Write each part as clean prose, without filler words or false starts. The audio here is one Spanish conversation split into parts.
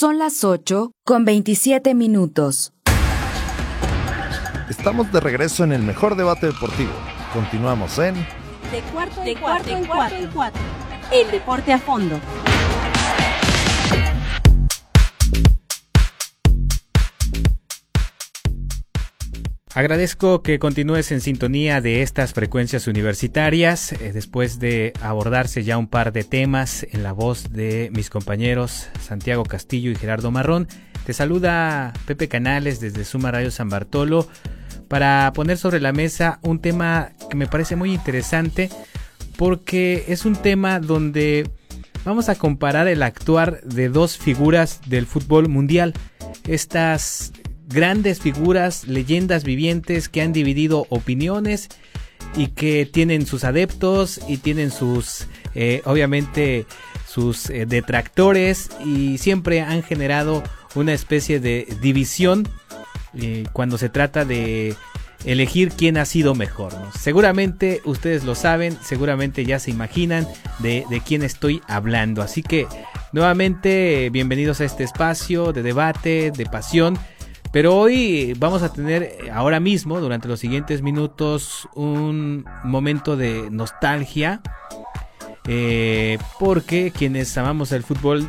Son las 8:27. Estamos de regreso en el mejor debate deportivo. Continuamos en... De cuarto en cuarto. El deporte a fondo. Agradezco que continúes en sintonía de estas frecuencias universitarias, después de abordarse ya un par de temas en la voz de mis compañeros Santiago Castillo y Gerardo Marrón. Te saluda Pepe Canales desde Suma Radio San Bartolo para poner sobre la mesa un tema que me parece muy interesante, porque es un tema donde vamos a comparar el actuar de dos figuras del fútbol mundial. Estas grandes figuras, leyendas vivientes que han dividido opiniones y que tienen sus adeptos y tienen sus, obviamente, sus detractores, y siempre han generado una especie de división cuando se trata de elegir quién ha sido mejor, ¿no? Seguramente ustedes lo saben, seguramente ya se imaginan de quién estoy hablando. Así que nuevamente bienvenidos a este espacio de debate, de pasión. Pero hoy vamos a tener ahora mismo, durante los siguientes minutos, un momento de nostalgia, porque quienes amamos el fútbol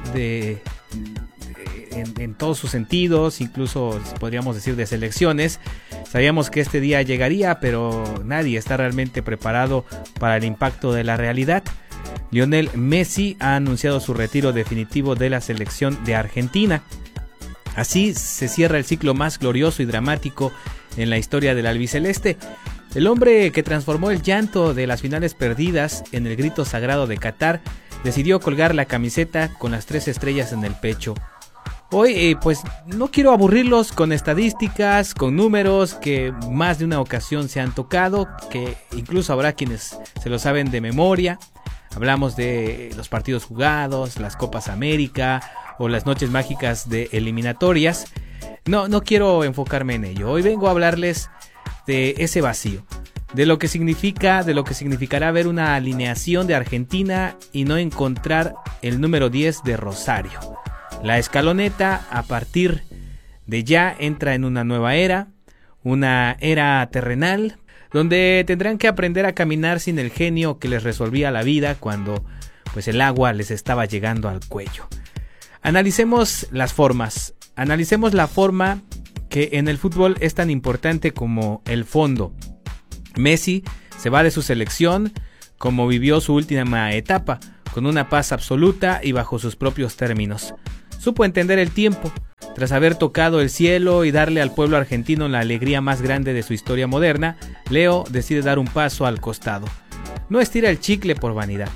en todos sus sentidos, incluso podríamos decir de selecciones, sabíamos que este día llegaría, pero nadie está realmente preparado para el impacto de la realidad. Lionel Messi ha anunciado su retiro definitivo de la selección de Argentina. Así se cierra el ciclo más glorioso y dramático en la historia del albiceleste. El hombre que transformó el llanto de las finales perdidas en el grito sagrado de Qatar decidió colgar la camiseta con las 3 estrellas en el pecho. Hoy pues no quiero aburrirlos con estadísticas, con números que más de una ocasión se han tocado, que incluso habrá quienes se lo saben de memoria. Hablamos de los partidos jugados, las Copas América o las noches mágicas de eliminatorias. No quiero enfocarme en ello. Hoy vengo a hablarles de ese vacío, de lo que significará ver una alineación de Argentina y no encontrar el número 10 de Rosario. La escaloneta a partir de ya entra en una nueva era, una era terrenal, donde tendrán que aprender a caminar sin el genio que les resolvía la vida cuando pues el agua les estaba llegando al cuello. Analicemos las formas, analicemos la forma que en el fútbol es tan importante como el fondo. Messi se va de su selección como vivió su última etapa, con una paz absoluta y bajo sus propios términos. Supo entender el tiempo, tras haber tocado el cielo y darle al pueblo argentino la alegría más grande de su historia moderna, Leo decide dar un paso al costado. No estira el chicle por vanidad.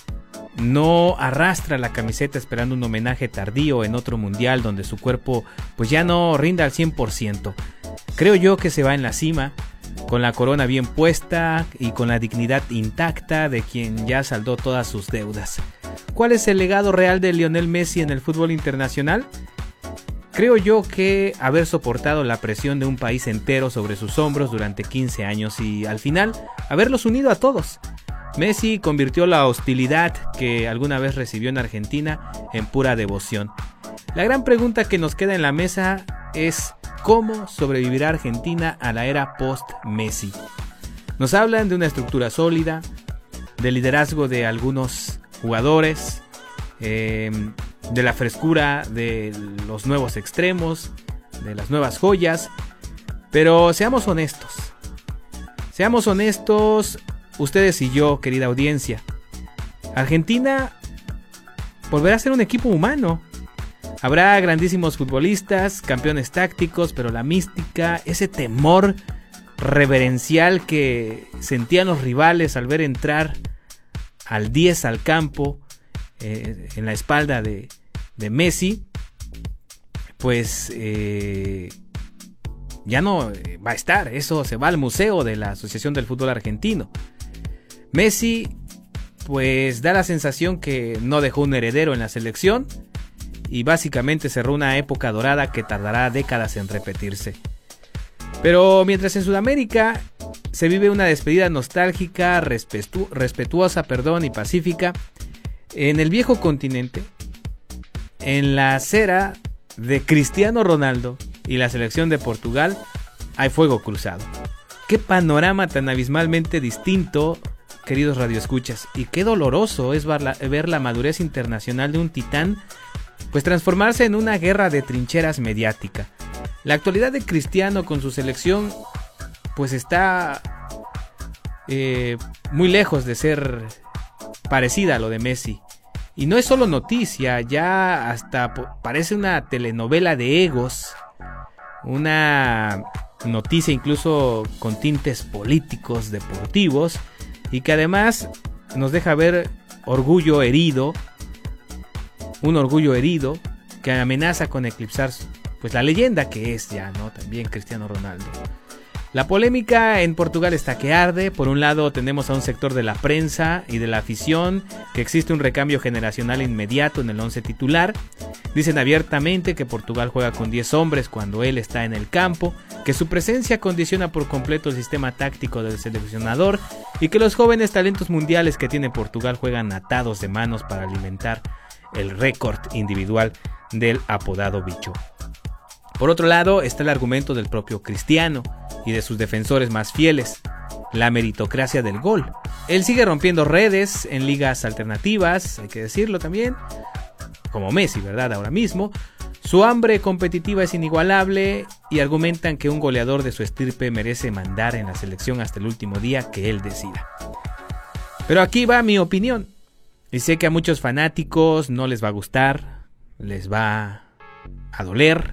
No arrastra la camiseta esperando un homenaje tardío en otro mundial donde su cuerpo pues ya no rinda al 100%. Creo yo que se va en la cima, con la corona bien puesta y con la dignidad intacta de quien ya saldó todas sus deudas. ¿Cuál es el legado real de Lionel Messi en el fútbol internacional? Creo yo que haber soportado la presión de un país entero sobre sus hombros durante 15 años y al final haberlos unido a todos. Messi convirtió la hostilidad que alguna vez recibió en Argentina en pura devoción. La gran pregunta que nos queda en la mesa es ¿cómo sobrevivirá Argentina a la era post-Messi? Nos hablan de una estructura sólida, del liderazgo de algunos jugadores, de la frescura de los nuevos extremos, de las nuevas joyas, pero seamos honestos, ustedes y yo, querida audiencia. Argentina volverá a ser un equipo humano. Habrá grandísimos futbolistas, campeones tácticos, pero la mística, ese temor reverencial que sentían los rivales al ver entrar al 10 al campo, en la espalda de Messi, pues ya no va a estar. Eso se va al museo de la Asociación del Fútbol Argentino. Messi pues da la sensación que no dejó un heredero en la selección y básicamente cerró una época dorada que tardará décadas en repetirse. Pero mientras en Sudamérica se vive una despedida nostálgica, respetuosa y pacífica, en el viejo continente, en la acera de Cristiano Ronaldo y la selección de Portugal hay fuego cruzado. Qué panorama tan abismalmente distinto, queridos radioescuchas, y qué doloroso es ver la madurez internacional de un titán, pues transformarse en una guerra de trincheras mediática. La actualidad de Cristiano con su selección pues está muy lejos de ser parecida a lo de Messi. Y no es solo noticia, ya hasta parece una telenovela de egos, una noticia incluso con tintes políticos, deportivos, y que además nos deja ver orgullo herido, un orgullo herido que amenaza con eclipsar pues la leyenda que es ya, ¿no? También Cristiano Ronaldo. La polémica en Portugal está que arde. Por un lado tenemos a un sector de la prensa y de la afición que existe un recambio generacional inmediato en el 11 titular. Dicen abiertamente que Portugal juega con 10 hombres cuando él está en el campo, que su presencia condiciona por completo el sistema táctico del seleccionador y que los jóvenes talentos mundiales que tiene Portugal juegan atados de manos para alimentar el récord individual del apodado bicho. Por otro lado está el argumento del propio Cristiano y de sus defensores más fieles, la meritocracia del gol. Él sigue rompiendo redes en ligas alternativas, hay que decirlo también, como Messi, ¿verdad? Ahora mismo. Su hambre competitiva es inigualable y argumentan que un goleador de su estirpe merece mandar en la selección hasta el último día que él decida. Pero aquí va mi opinión, y sé que a muchos fanáticos no les va a gustar, les va a doler.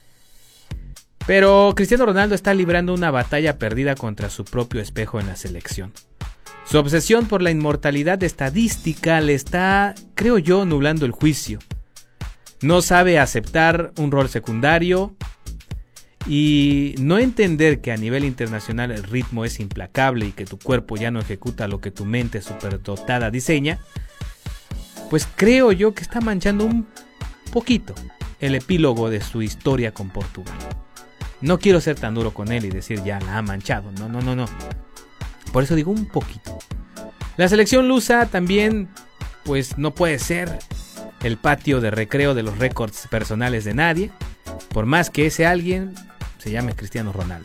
Pero Cristiano Ronaldo está librando una batalla perdida contra su propio espejo en la selección. Su obsesión por la inmortalidad estadística le está, creo yo, nublando el juicio. No sabe aceptar un rol secundario y no entender que a nivel internacional el ritmo es implacable y que tu cuerpo ya no ejecuta lo que tu mente superdotada diseña. Pues creo yo que está manchando un poquito el epílogo de su historia con Portugal. No quiero ser tan duro con él y decir ya la ha manchado. No. Por eso digo un poquito. La selección lusa también, pues no puede ser el patio de recreo de los récords personales de nadie, por más que ese alguien se llame Cristiano Ronaldo.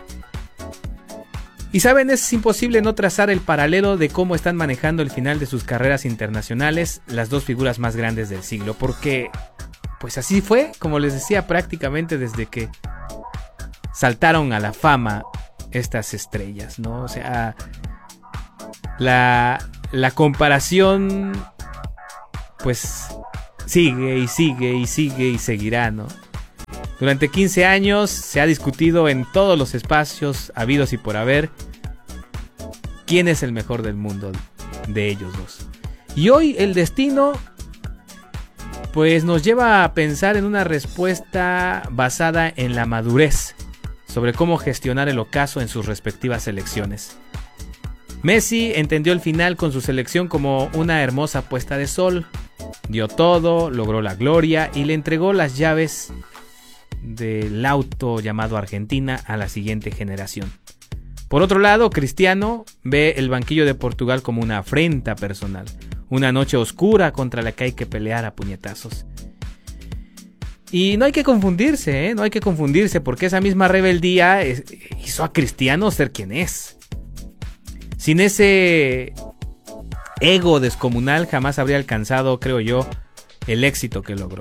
Y saben, es imposible no trazar el paralelo de cómo están manejando el final de sus carreras internacionales las dos figuras más grandes del siglo, porque pues así fue, como les decía, prácticamente desde que saltaron a la fama estas estrellas, ¿no? O sea, la comparación pues sigue y seguirá, ¿no? Durante 15 años se ha discutido en todos los espacios habidos y por haber quién es el mejor del mundo de ellos dos. Y hoy el destino pues nos lleva a pensar en una respuesta basada en la madurez sobre cómo gestionar el ocaso en sus respectivas selecciones. Messi entendió el final con su selección como una hermosa puesta de sol, dio todo, logró la gloria y le entregó las llaves del auto llamado Argentina a la siguiente generación. Por otro lado, Cristiano ve el banquillo de Portugal como una afrenta personal, una noche oscura contra la que hay que pelear a puñetazos. Y no hay que confundirse, no hay que confundirse, porque esa misma rebeldía hizo a Cristiano ser quien es. Sin ese ego descomunal jamás habría alcanzado, creo yo, el éxito que logró.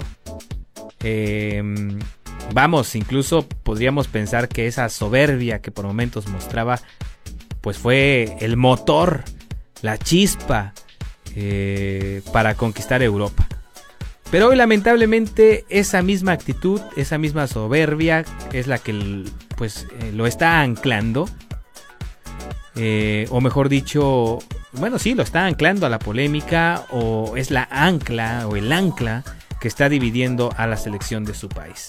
Vamos, incluso podríamos pensar que esa soberbia que por momentos mostraba, pues fue el motor, la chispa para conquistar Europa. Pero hoy lamentablemente esa misma actitud, esa misma soberbia es la que pues lo está anclando, o mejor dicho, bueno sí, lo está anclando a la polémica, o es la ancla o el ancla que está dividiendo a la selección de su país.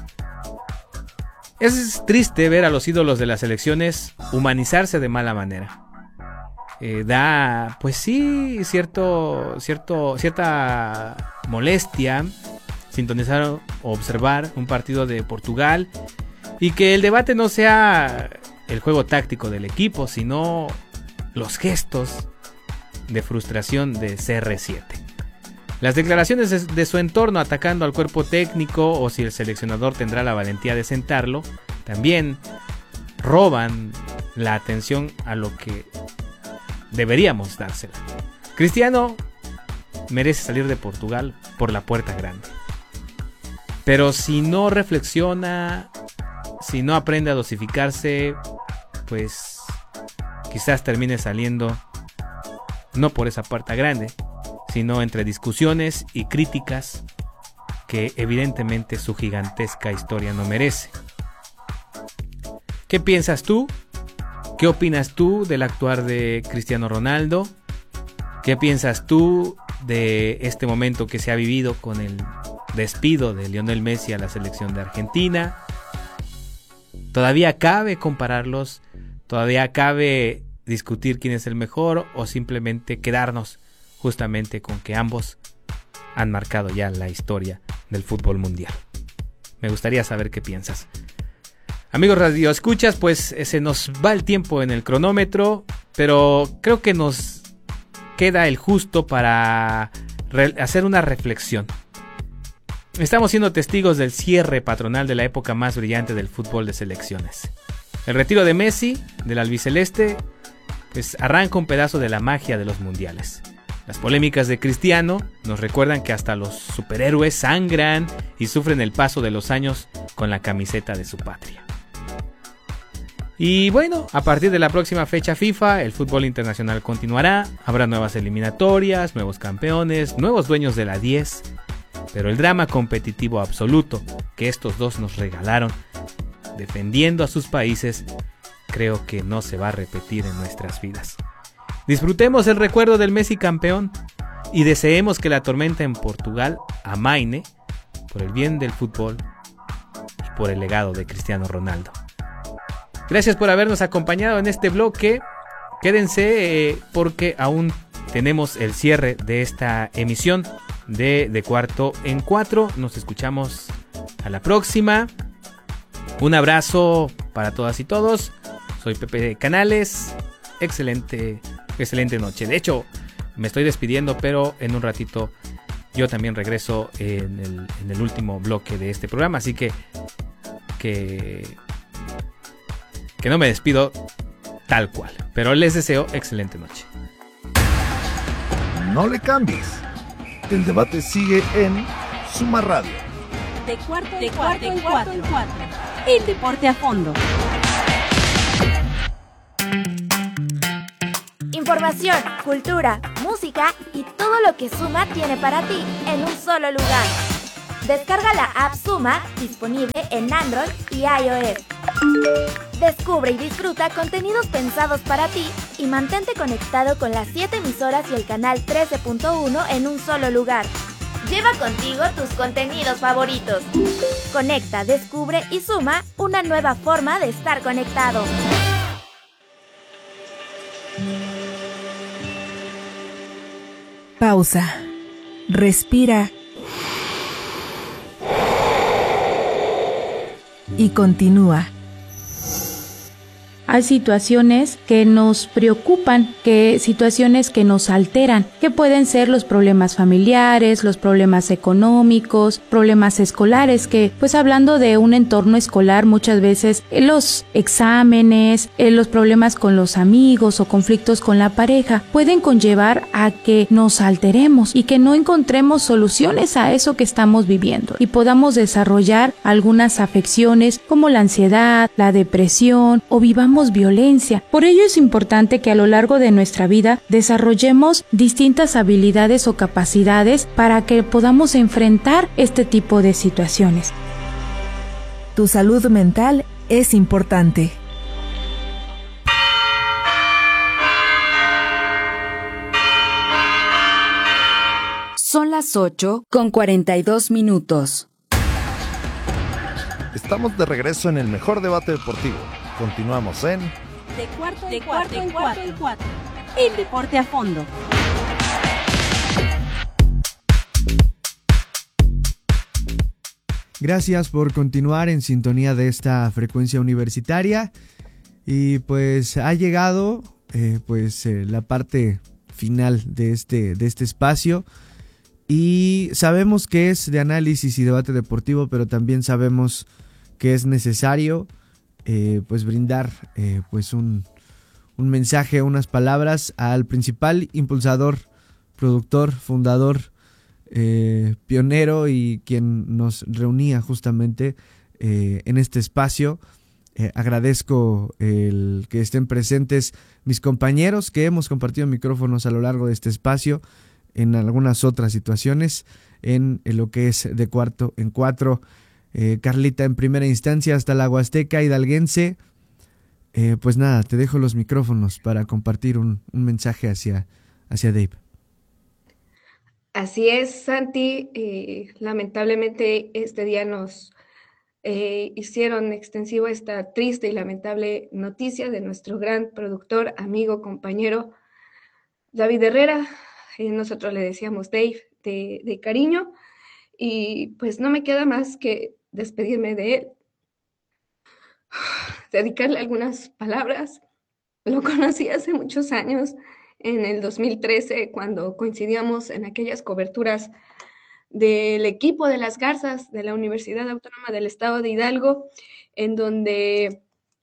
Es triste ver a los ídolos de las selecciones humanizarse de mala manera. Da, pues sí, cierta molestia sintonizar o observar un partido de Portugal y que el debate no sea el juego táctico del equipo, sino los gestos de frustración de CR7. Las declaraciones de su entorno atacando al cuerpo técnico o si el seleccionador tendrá la valentía de sentarlo, también roban la atención a lo que deberíamos dársela. Cristiano merece salir de Portugal por la puerta grande. Pero si no reflexiona, si no aprende a dosificarse, pues quizás termine saliendo no por esa puerta grande, sino entre discusiones y críticas que evidentemente su gigantesca historia no merece. ¿Qué piensas tú? ¿Qué opinas tú del actuar de Cristiano Ronaldo? ¿Qué piensas tú de este momento que se ha vivido con el despido de Lionel Messi a la selección de Argentina? ¿Todavía cabe compararlos? ¿Todavía cabe discutir quién es el mejor? ¿O simplemente quedarnos justamente con que ambos han marcado ya la historia del fútbol mundial? Me gustaría saber qué piensas. Amigos Radio Escuchas, pues se nos va el tiempo en el cronómetro, pero creo que nos queda el justo para hacer una reflexión. Estamos siendo testigos del cierre patronal de la época más brillante del fútbol de selecciones. El retiro de Messi, del albiceleste, pues arranca un pedazo de la magia de los mundiales. Las polémicas de Cristiano nos recuerdan que hasta los superhéroes sangran y sufren el paso de los años con la camiseta de su patria. Y bueno, a partir de la próxima fecha FIFA, el fútbol internacional continuará, habrá nuevas eliminatorias, nuevos campeones, nuevos dueños de la 10, pero el drama competitivo absoluto que estos dos nos regalaron, defendiendo a sus países, creo que no se va a repetir en nuestras vidas. Disfrutemos el recuerdo del Messi campeón y deseemos que la tormenta en Portugal amaine por el bien del fútbol y por el legado de Cristiano Ronaldo. Gracias por habernos acompañado en este bloque. Quédense porque aún tenemos el cierre de esta emisión de Cuarto en Cuatro. Nos escuchamos a la próxima. Un abrazo para todas y todos. Soy Pepe Canales. Excelente noche. De hecho, me estoy despidiendo, pero en un ratito yo también regreso en el último bloque de este programa. Así que no me despido tal cual, pero les deseo excelente noche. No le cambies. El debate sigue en Suma Radio. De cuarto en cuatro. El deporte a fondo. Información, cultura, música y todo lo que Suma tiene para ti en un solo lugar. Descarga la app Suma, disponible en Android y iOS. Descubre y disfruta contenidos pensados para ti y mantente conectado con las 7 emisoras y el canal 13.1 en un solo lugar. Lleva contigo tus contenidos favoritos. Conecta, descubre y suma una nueva forma de estar conectado. Pausa. Respira. Y continúa. Hay situaciones que nos preocupan, situaciones que nos alteran, que pueden ser los problemas familiares, los problemas económicos, problemas escolares, que pues hablando de un entorno escolar muchas veces los exámenes, los problemas con los amigos o conflictos con la pareja pueden conllevar a que nos alteremos y que no encontremos soluciones a eso que estamos viviendo y podamos desarrollar algunas afecciones como la ansiedad, la depresión o vivamos violencia. Por ello es importante que a lo largo de nuestra vida desarrollemos distintas habilidades o capacidades para que podamos enfrentar este tipo de situaciones. Tu salud mental es importante. Son las 8:42. Estamos de regreso en el mejor debate deportivo. Continuamos en De cuarto en cuatro. El deporte a fondo. Gracias por continuar en sintonía de esta frecuencia universitaria. Y pues ha llegado la parte final de este espacio. Y sabemos que es de análisis y debate deportivo, pero también sabemos que es necesario pues brindar pues un mensaje, unas palabras al principal impulsador, productor, fundador, pionero y quien nos reunía justamente en este espacio. Agradezco el que estén presentes mis compañeros que hemos compartido micrófonos a lo largo de este espacio, en algunas otras situaciones, en lo que es de cuarto en cuatro. Carlita, en primera instancia, hasta la Huasteca hidalguense. Pues nada, te dejo los micrófonos para compartir un mensaje hacia Dave. Así es, Santi. Lamentablemente este día nos hicieron extensivo esta triste y lamentable noticia de nuestro gran productor, amigo, compañero David Herrera. Nosotros le decíamos Dave de cariño, y pues no me queda más que despedirme de él, dedicarle algunas palabras. Lo conocí hace muchos años, en el 2013, cuando coincidíamos en aquellas coberturas del equipo de las Garzas de la Universidad Autónoma del Estado de Hidalgo, en donde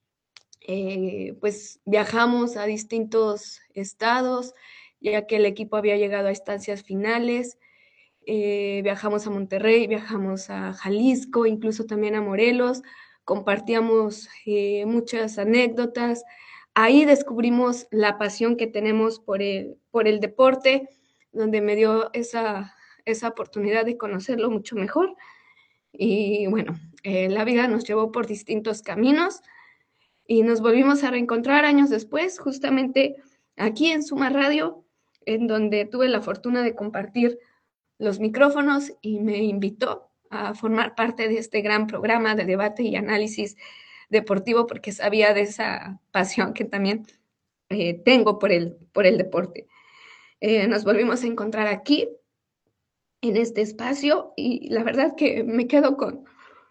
pues viajamos a distintos estados, ya que el equipo había llegado a instancias finales. Viajamos a Monterrey, viajamos a Jalisco, incluso también a Morelos, compartíamos muchas anécdotas. Ahí descubrimos la pasión que tenemos por el deporte, donde me dio esa oportunidad de conocerlo mucho mejor. Y bueno, la vida nos llevó por distintos caminos y nos volvimos a reencontrar años después, justamente aquí en Suma Radio, en donde tuve la fortuna de compartir los micrófonos y me invitó a formar parte de este gran programa de debate y análisis deportivo, porque sabía de esa pasión que también tengo por el deporte. Nos volvimos a encontrar aquí, en este espacio, y la verdad que me quedo con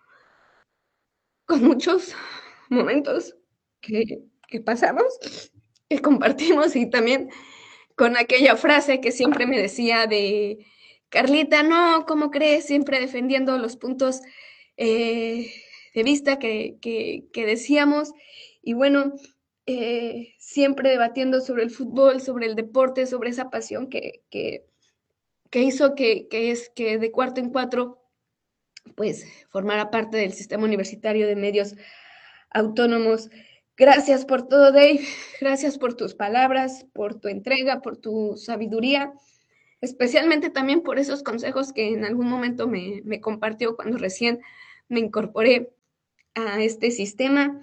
muchos momentos que pasamos, que compartimos, y también con aquella frase que siempre me decía de Carlita, no, ¿cómo crees? Siempre defendiendo los puntos de vista que decíamos, y bueno, siempre debatiendo sobre el fútbol, sobre el deporte, sobre esa pasión que hizo que de cuarto en cuatro pues formara parte del sistema universitario de medios autónomos. Gracias por todo, Dave. Gracias por tus palabras, por tu entrega, por tu sabiduría, especialmente también por esos consejos que en algún momento me compartió cuando recién me incorporé a este sistema.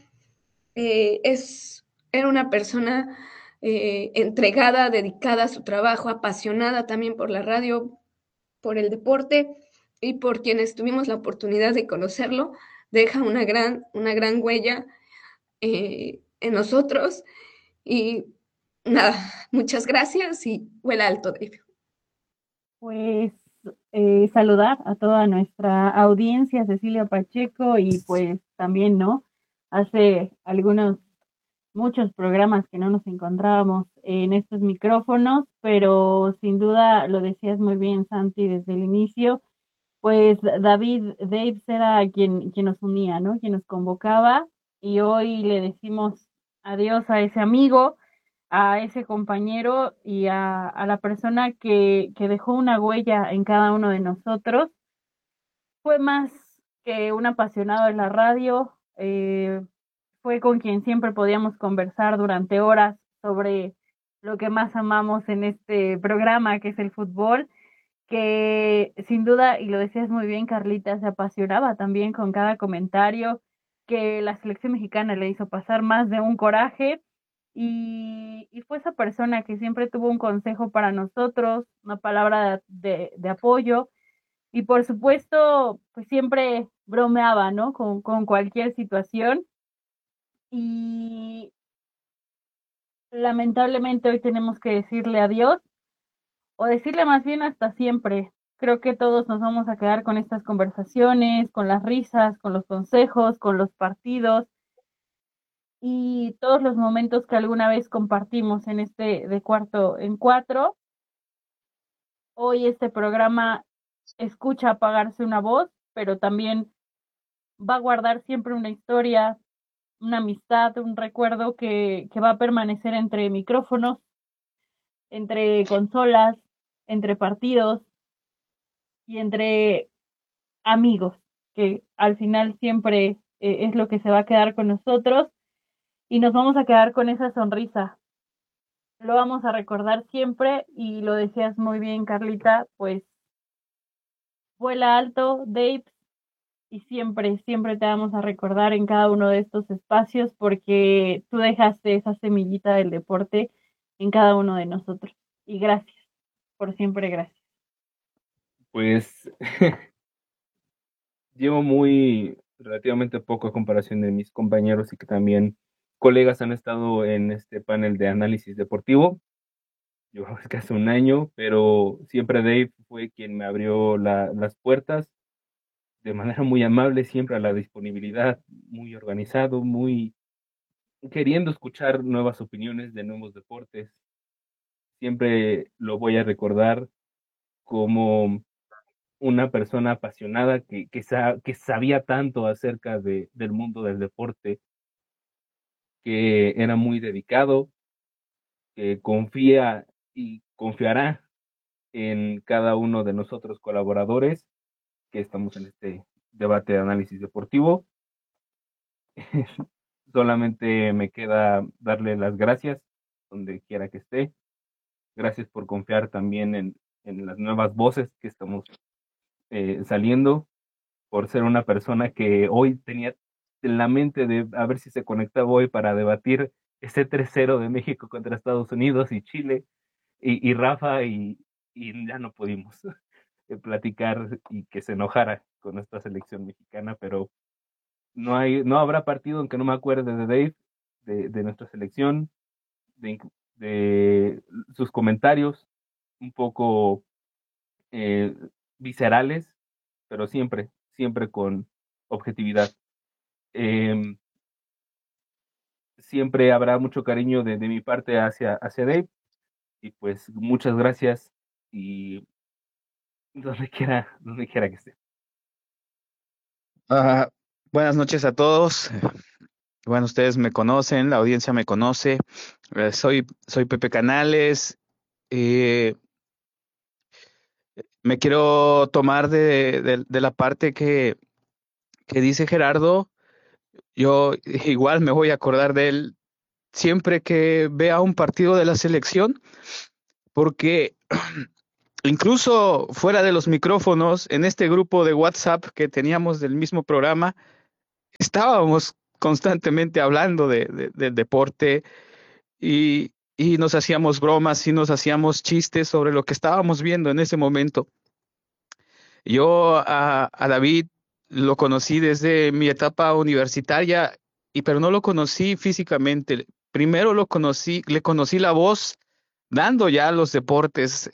Era una persona entregada, dedicada a su trabajo, apasionada también por la radio, por el deporte, y por quienes tuvimos la oportunidad de conocerlo. Deja una gran huella en nosotros. Y nada, muchas gracias y vuela alto, Dave. Pues saludar a toda nuestra audiencia, Cecilia Pacheco, y pues también, ¿no? Hace muchos programas que no nos encontrábamos en estos micrófonos, pero sin duda lo decías muy bien, Santi, desde el inicio, pues Dave era quien nos unía, ¿no? Quien nos convocaba, y hoy le decimos adiós a ese amigo, a ese compañero y a la persona que dejó una huella en cada uno de nosotros. Fue más que un apasionado de la radio, fue con quien siempre podíamos conversar durante horas sobre lo que más amamos en este programa, que es el fútbol, que sin duda, y lo decías muy bien, Carlita, se apasionaba también con cada comentario que la selección mexicana le hizo pasar más de un coraje, y fue esa persona que siempre tuvo un consejo para nosotros, una palabra de apoyo, y por supuesto, pues siempre bromeaba, ¿no? Con cualquier situación. Y lamentablemente hoy tenemos que decirle adiós, o decirle más bien hasta siempre. Creo que todos nos vamos a quedar con estas conversaciones, con las risas, con los consejos, con los partidos y todos los momentos que alguna vez compartimos en este de cuarto en cuatro. Hoy este programa escucha apagarse una voz, pero también va a guardar siempre una historia, una amistad, un recuerdo que va a permanecer entre micrófonos, entre consolas, entre partidos y entre amigos, que al final siempre es lo que se va a quedar con nosotros y nos vamos a quedar con esa sonrisa. Lo vamos a recordar siempre y lo decías muy bien, Carlita, pues vuela alto, Dave, y siempre, siempre te vamos a recordar en cada uno de estos espacios porque tú dejaste esa semillita del deporte en cada uno de nosotros. Y gracias, por siempre gracias. Pues llevo muy relativamente poco a comparación de mis compañeros y que también colegas han estado en este panel de análisis deportivo. Yo creo que hace un año, pero siempre Dave fue quien me abrió las puertas de manera muy amable, siempre a la disponibilidad, muy organizado, muy queriendo escuchar nuevas opiniones de nuevos deportes. Siempre lo voy a recordar como una persona apasionada que sabía tanto acerca del mundo del deporte, que era muy dedicado, que confía y confiará en cada uno de nosotros colaboradores que estamos en este debate de análisis deportivo. Solamente me queda darle las gracias donde quiera que esté. Gracias por confiar también en las nuevas voces que estamos saliendo, por ser una persona que hoy tenía en la mente de a ver si se conectaba hoy para debatir ese 3-0 de México contra Estados Unidos y Chile, y Rafa, y ya no pudimos platicar y que se enojara con nuestra selección mexicana, pero no habrá partido en que no me acuerde de Dave, de nuestra selección, de sus comentarios un poco viscerales, pero siempre con objetividad. Siempre habrá mucho cariño de mi parte hacia Dave, y pues muchas gracias, y donde quiera que esté. Buenas noches a todos. Bueno, ustedes me conocen, la audiencia me conoce. Soy Pepe Canales. Me quiero tomar de la parte que dice Gerardo. Yo igual me voy a acordar de él siempre que vea un partido de la selección, porque incluso fuera de los micrófonos, en este grupo de WhatsApp que teníamos del mismo programa, estábamos constantemente hablando del deporte y nos hacíamos bromas y nos hacíamos chistes sobre lo que estábamos viendo en ese momento. Yo a David lo conocí desde mi etapa universitaria, pero no lo conocí físicamente. Primero le conocí la voz dando ya los deportes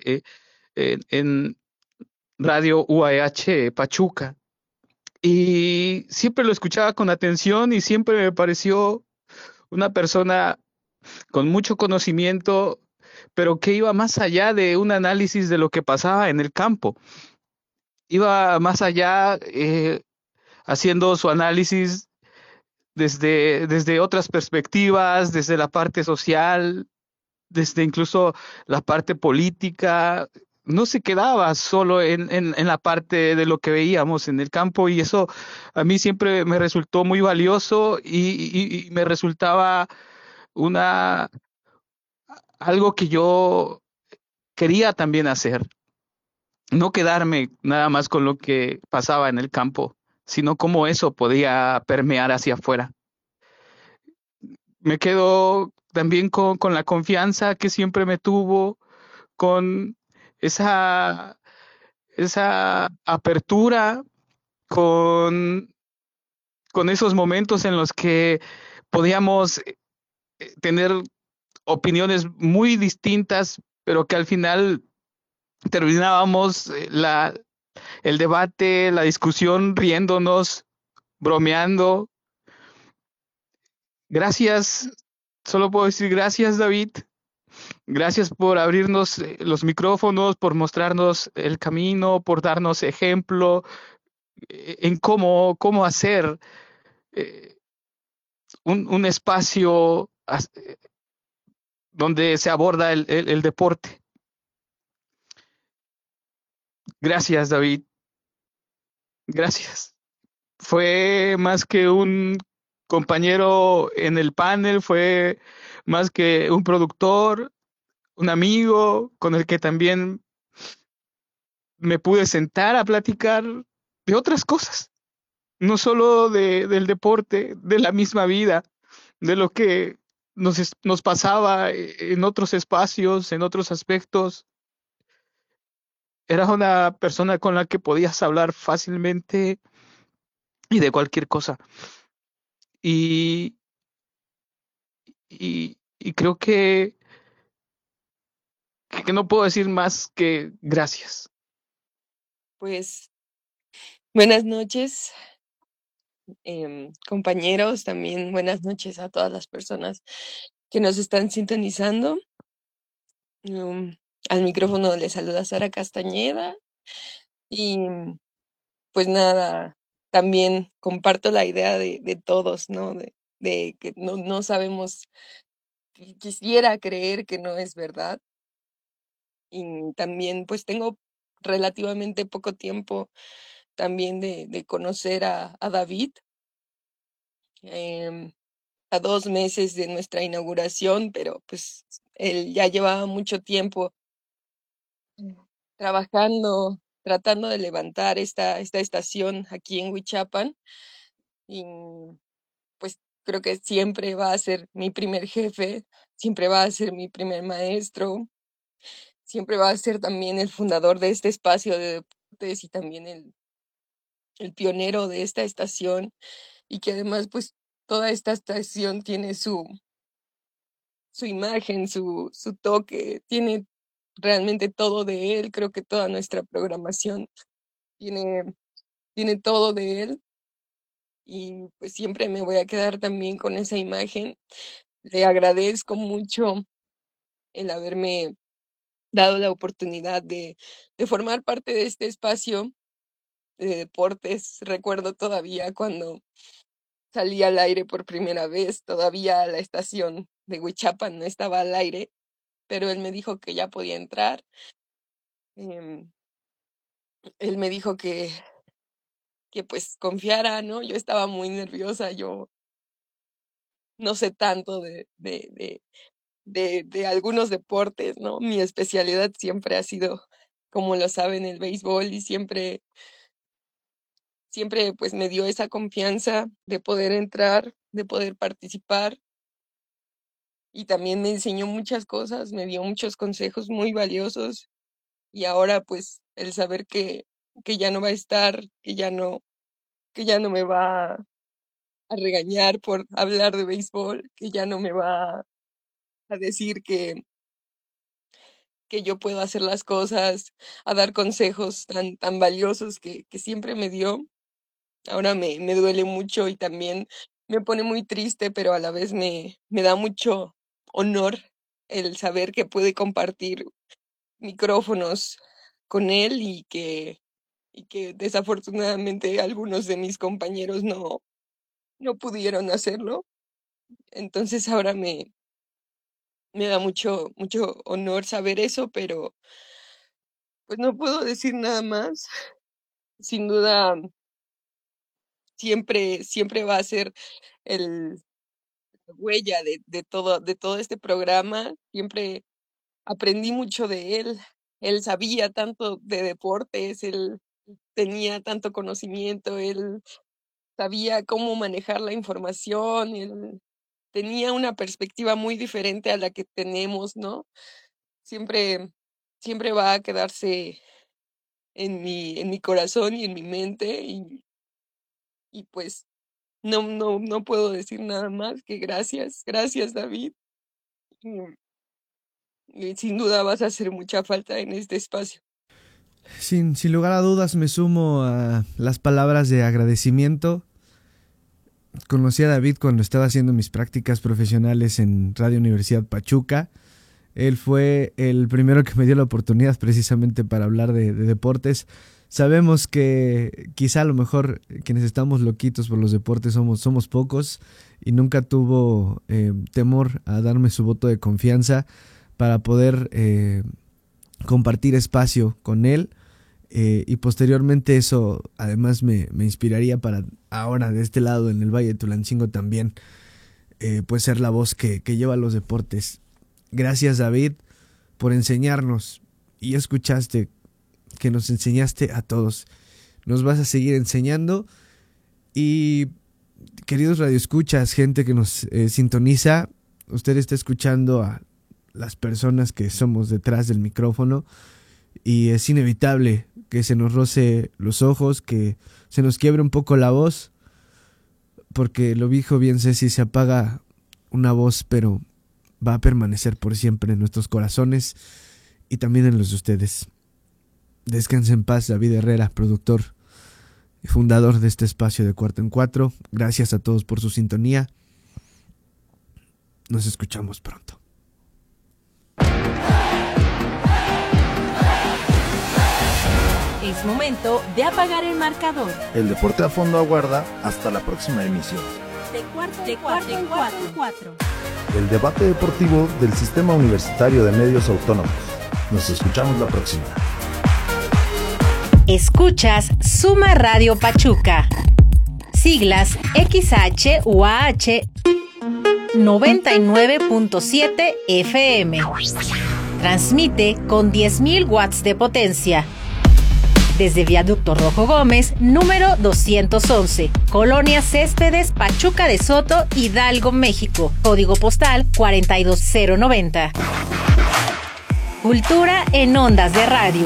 en Radio UAH Pachuca. Y siempre lo escuchaba con atención y siempre me pareció una persona con mucho conocimiento, pero que iba más allá de un análisis de lo que pasaba en el campo. Iba más allá haciendo su análisis desde otras perspectivas, desde la parte social, desde incluso la parte política. No se quedaba solo en la parte de lo que veíamos en el campo, y eso a mí siempre me resultó muy valioso y me resultaba algo que yo quería también hacer. No quedarme nada más con lo que pasaba en el campo, sino cómo eso podía permear hacia afuera. Me quedo también con la confianza que siempre me tuvo, con esa apertura, con esos momentos en los que podíamos tener opiniones muy distintas, pero que al final terminábamos el debate, la discusión, riéndonos, bromeando. Gracias, solo puedo decir gracias, David. Gracias por abrirnos los micrófonos, por mostrarnos el camino, por darnos ejemplo en cómo hacer un espacio donde se aborda el deporte. Gracias, David. Gracias. Fue más que un compañero en el panel, fue más que un productor, un amigo con el que también me pude sentar a platicar de otras cosas, no solo del deporte, de la misma vida, de lo que nos pasaba en otros espacios, en otros aspectos. Era una persona con la que podías hablar fácilmente y de cualquier cosa. Y creo que no puedo decir más que gracias. Pues buenas noches, compañeros, también buenas noches a todas las personas que nos están sintonizando. Al micrófono les saluda Sara Castañeda y pues nada, también comparto la idea de todos, ¿no? De que no sabemos, quisiera creer que no es verdad. Y también pues tengo relativamente poco tiempo también de conocer a David, a 2 meses de nuestra inauguración, pero pues él ya llevaba mucho tiempo trabajando, tratando de levantar esta estación aquí en Huichapan, y pues creo que siempre va a ser mi primer jefe, siempre va a ser mi primer maestro, siempre va a ser también el fundador de este espacio de deportes y también el pionero de esta estación, y que además pues toda esta estación tiene su imagen, su toque, tiene realmente todo de él. Creo que toda nuestra programación tiene todo de él, y pues siempre me voy a quedar también con esa imagen. Le agradezco mucho el haberme dado la oportunidad de formar parte de este espacio de deportes. Recuerdo todavía cuando salí al aire por primera vez, todavía la estación de Huichapan no estaba al aire, pero él me dijo que ya podía entrar. Él me dijo que pues confiara, ¿no? Yo estaba muy nerviosa, yo no sé tanto de algunos deportes, ¿no? Mi especialidad siempre ha sido, como lo saben, el béisbol, y siempre pues me dio esa confianza de poder entrar, de poder participar, y también me enseñó muchas cosas, me dio muchos consejos muy valiosos, y ahora pues el saber que ya no va a estar, que ya no me va a regañar por hablar de béisbol, que ya no me va a decir que yo puedo hacer las cosas, a dar consejos tan valiosos que siempre me dio. Ahora me duele mucho y también me pone muy triste, pero a la vez me da mucho honor el saber que pude compartir micrófonos con él, y que desafortunadamente algunos de mis compañeros no pudieron hacerlo. Entonces ahora me da mucho honor saber eso, pero pues no puedo decir nada más. Sin duda, siempre va a ser el huella de todo este programa. Siempre aprendí mucho de él. Él sabía tanto de deportes, él tenía tanto conocimiento, él sabía cómo manejar la información, él tenía una perspectiva muy diferente a la que tenemos, ¿no? Siempre va a quedarse en mi corazón y en mi mente, y pues no puedo decir nada más que gracias, David. Y sin duda vas a hacer mucha falta en este espacio. Sin lugar a dudas me sumo a las palabras de agradecimiento. Conocí a David cuando estaba haciendo mis prácticas profesionales en Radio Universidad Pachuca. Él fue el primero que me dio la oportunidad precisamente para hablar de deportes. Sabemos que quizá a lo mejor quienes estamos loquitos por los deportes somos pocos, y nunca tuvo temor a darme su voto de confianza para poder compartir espacio con él, y posteriormente eso además me inspiraría para ahora de este lado en el Valle de Tulancingo también pues ser la voz que lleva los deportes. Gracias, David, por enseñarnos, y escuchaste que nos enseñaste a todos. Nos vas a seguir enseñando, y queridos radioescuchas, gente que nos sintoniza, usted está escuchando a las personas que somos detrás del micrófono, y es inevitable que se nos roce los ojos, que se nos quiebre un poco la voz, porque lo dijo bien Ceci, se apaga una voz, pero va a permanecer por siempre en nuestros corazones y también en los de ustedes. Descanse en paz, David Herrera, productor y fundador de este espacio de Cuarto en Cuatro. Gracias a todos por su sintonía. Nos escuchamos pronto. Es momento de apagar el marcador. El deporte a fondo aguarda hasta la próxima emisión. De cuarto en cuatro. El debate deportivo del Sistema Universitario de Medios Autónomos. Nos escuchamos la próxima. Escuchas Suma Radio Pachuca. Siglas XH-UAH 99.7 FM. Transmite con 10.000 watts de potencia. Desde Viaducto Rojo Gómez, número 211, Colonia Céspedes, Pachuca de Soto, Hidalgo, México. Código postal 42090. Cultura en ondas de radio.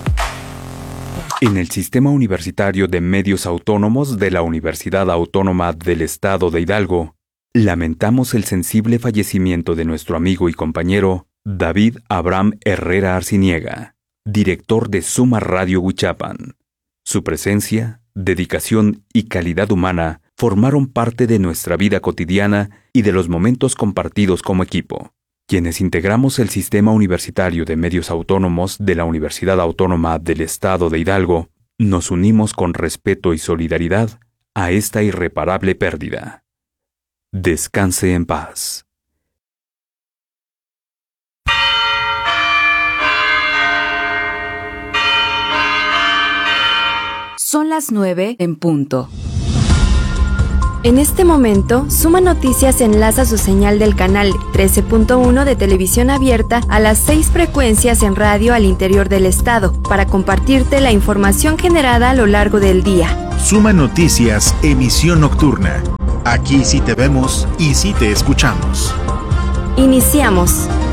En el Sistema Universitario de Medios Autónomos de la Universidad Autónoma del Estado de Hidalgo, lamentamos el sensible fallecimiento de nuestro amigo y compañero David Abraham Herrera Arciniega, director de Suma Radio Huichapan. Su presencia, dedicación y calidad humana formaron parte de nuestra vida cotidiana y de los momentos compartidos como equipo. Quienes integramos el Sistema Universitario de Medios Autónomos de la Universidad Autónoma del Estado de Hidalgo, nos unimos con respeto y solidaridad a esta irreparable pérdida. Descanse en paz. Son las 9 en punto. En este momento, Suma Noticias enlaza su señal del canal 13.1 de televisión abierta a las 6 frecuencias en radio al interior del estado para compartirte la información generada a lo largo del día. Suma Noticias, emisión nocturna. Aquí sí te vemos y sí te escuchamos. Iniciamos.